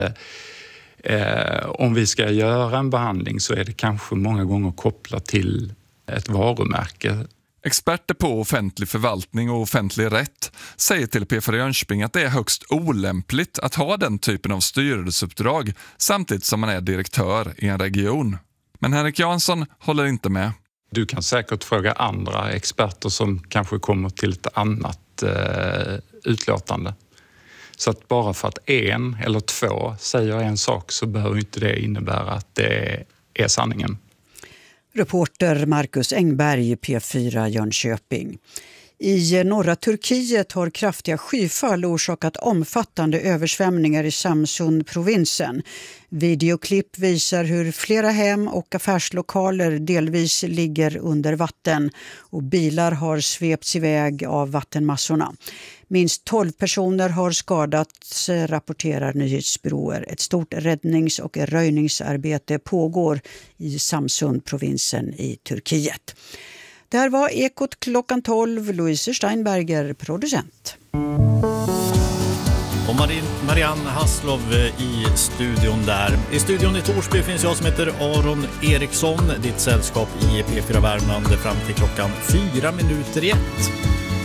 Om vi ska göra en behandling så är det kanske många gånger kopplat till ett varumärke. Experter på offentlig förvaltning och offentlig rätt säger till P4 Jönköping att det är högst olämpligt att ha den typen av styrelseuppdrag samtidigt som man är direktör i en region. Men Henrik Jansson håller inte med. Du kan säkert fråga andra experter som kanske kommer till ett annat utlåtande. Så att bara för att en eller två säger en sak så behöver inte det innebära att det är sanningen. Reporter Marcus Engberg, P4 Jönköping. I norra Turkiet har kraftiga skyfall orsakat omfattande översvämningar i Samsun-provinsen. Videoklipp visar hur flera hem och affärslokaler delvis ligger under vatten och bilar har svepts iväg av vattenmassorna. Minst 12 personer har skadats, rapporterar nyhetsbyråer. Ett stort räddnings- och röjningsarbete pågår i Samsun-provinsen i Turkiet. Det här var Ekot klockan 12. Louise Steinberger, producent. Och Marianne Hasslov i studion där. I studion i Torsby finns jag som heter Aron Eriksson. Ditt sällskap i P4 Värmland fram till klockan 4:04.